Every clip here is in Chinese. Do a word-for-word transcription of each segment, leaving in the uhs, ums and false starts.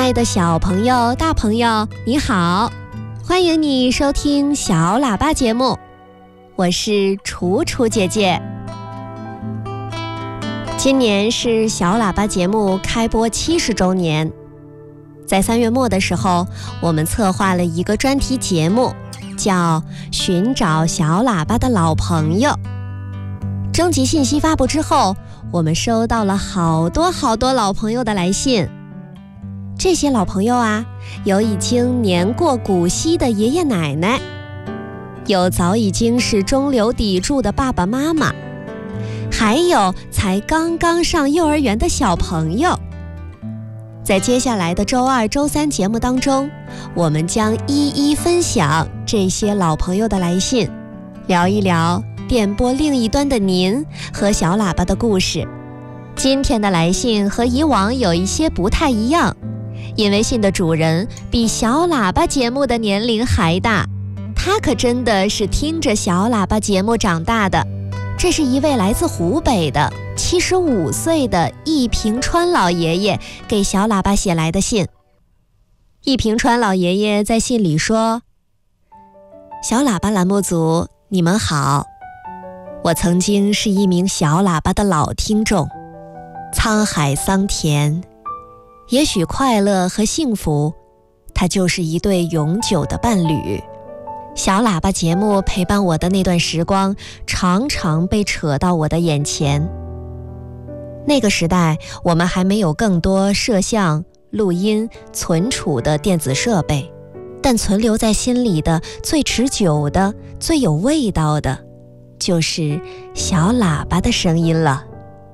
爱的小朋友、大朋友，你好，欢迎你收听小喇叭节目，我是楚楚姐姐。今年是小喇叭节目开播七十周年，在三月末的时候，我们策划了一个专题节目，叫《寻找小喇叭的老朋友》。征集信息发布之后，我们收到了好多好多老朋友的来信。这些老朋友啊，有已经年过古稀的爷爷奶奶，有早已经是中流砥柱的爸爸妈妈，还有才刚刚上幼儿园的小朋友。在接下来的周二、周三节目当中，我们将一一分享这些老朋友的来信，聊一聊电波另一端的您和小喇叭的故事。今天的来信和以往有一些不太一样，因为信的主人比小喇叭节目的年龄还大，他可真的是听着小喇叭节目长大的。这是一位来自湖北的七十五岁的易平川老爷爷给小喇叭写来的信。易平川老爷爷在信里说：小喇叭栏目组，你们好，我曾经是一名小喇叭的老听众，沧海桑田，也许快乐和幸福，它就是一对永久的伴侣。小喇叭节目陪伴我的那段时光，常常被扯到我的眼前。那个时代，我们还没有更多摄像、录音、存储的电子设备，但存留在心里的最持久的、最有味道的，就是小喇叭的声音了。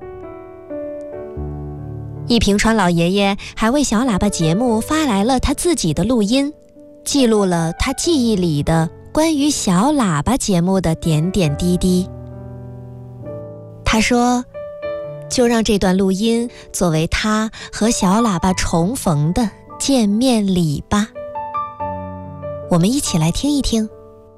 易平川老爷爷还为小喇叭节目发来了他自己的录音，记录了他记忆里的关于小喇叭节目的点点滴滴。他说，就让这段录音作为他和小喇叭重逢的见面礼吧。我们一起来听一听。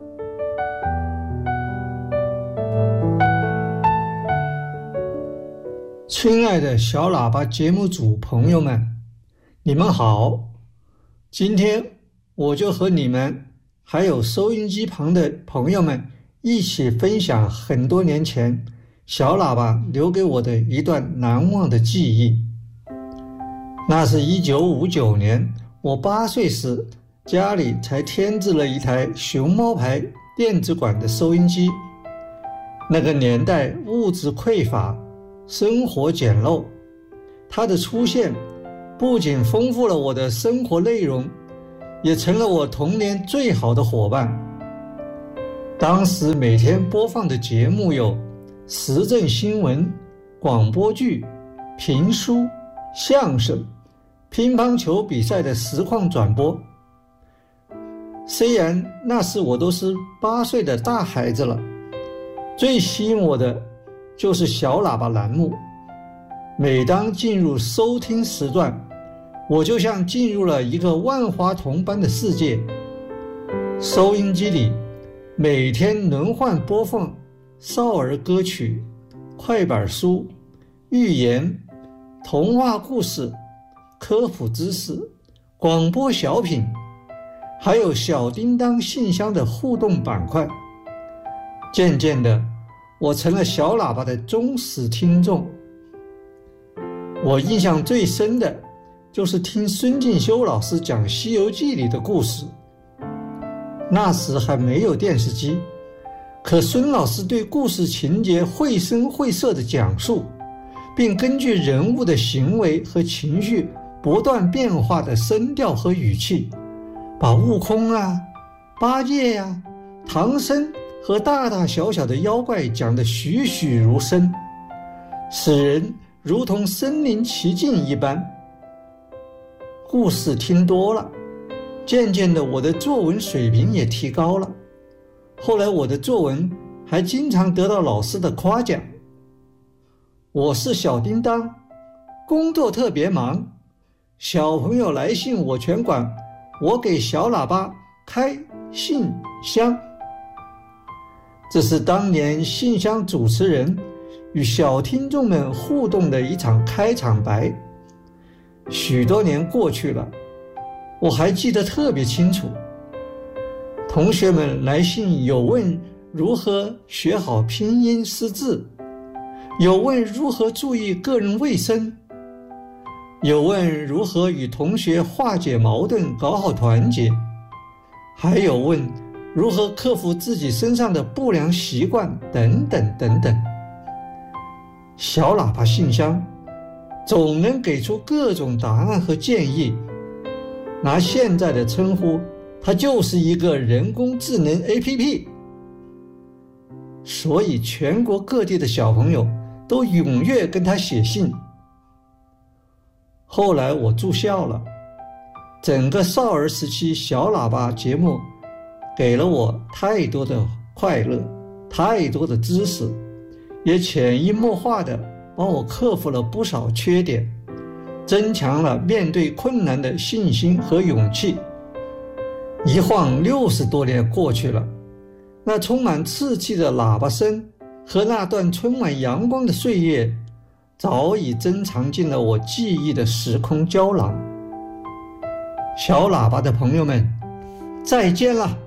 亲爱的小喇叭节目组朋友们，你们好，今天我就和你们还有收音机旁的朋友们一起分享很多年前小喇叭留给我的一段难忘的记忆。那是一九五九年，我八岁时，家里才添置了一台熊猫牌电子管的收音机。那个年代物质匮乏，生活简陋，它的出现不仅丰富了我的生活内容，也成了我童年最好的伙伴。当时每天播放的节目有时政新闻、广播剧、评书、相声、乒乓球比赛的实况转播。虽然那时我都是八岁的大孩子了，最吸引我的就是小喇叭栏目。每当进入收听时段，我就像进入了一个万花筒般的世界。收音机里每天轮换播放少儿歌曲、快板书、寓言、童话故事、科普知识、广播小品，还有小叮当信箱的互动板块。渐渐的，我成了小喇叭的忠实听众。我印象最深的就是听孙敬修老师讲《西游记》里的故事。那时还没有电视机，可孙老师对故事情节绘声绘色地讲述，并根据人物的行为和情绪不断变化的声调和语气，把悟空啊、八戒呀、啊、唐僧和大大小小的妖怪讲得栩栩如生，使人如同身临其境一般。故事听多了，渐渐的我的作文水平也提高了。后来我的作文还经常得到老师的夸奖。我是小叮当，工作特别忙，小朋友来信我全管，我给小喇叭开信箱。这是当年信箱主持人与小听众们互动的一场开场白。许多年过去了， 我还记得特别清楚。同学们来信有问如何学好拼音识字，有问如何注意个人卫生，有问如何与同学化解矛盾搞好团结，还有问如何克服自己身上的不良习惯等等等等。小喇叭信箱总能给出各种答案和建议，拿现在的称呼，它就是一个人工智能 A P P。 所以全国各地的小朋友都踊跃跟他写信。后来我住校了，整个少儿时期小喇叭节目给了我太多的快乐，太多的知识，也潜移默化地帮我克服了不少缺点，增强了面对困难的信心和勇气。一晃六十多年过去了，那充满刺激的喇叭声和那段充满阳光的岁月早已珍藏进了我记忆的时空胶囊。小喇叭的朋友们，再见了。